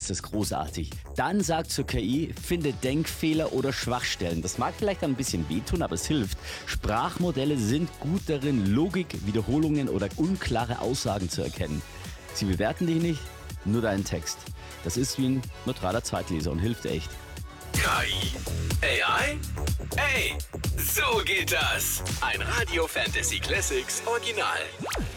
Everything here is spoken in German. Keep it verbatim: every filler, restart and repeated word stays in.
ist das großartig. Dann sagt zur K I, finde Denkfehler oder Schwachstellen. Das mag vielleicht ein bisschen wehtun, aber es hilft. Sprachmodelle sind gut darin, Logik, Wiederholungen oder unklare Aussagen zu erkennen. Sie bewerten dich nicht, nur deinen Text. Das ist wie ein neutraler Zweitleser und hilft echt. K I? A I? Ey, so geht das. Ein Radio Fantasy Classics Original.